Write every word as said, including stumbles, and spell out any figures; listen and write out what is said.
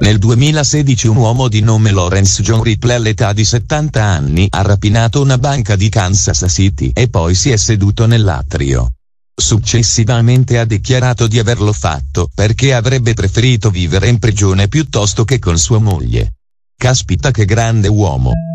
Nel duemilasedici un uomo di nome Lawrence John Ripley all'età di settanta anni ha rapinato una banca di Kansas City e poi si è seduto nell'atrio. Successivamente ha dichiarato di averlo fatto perché avrebbe preferito vivere in prigione piuttosto che con sua moglie. Caspita che grande uomo!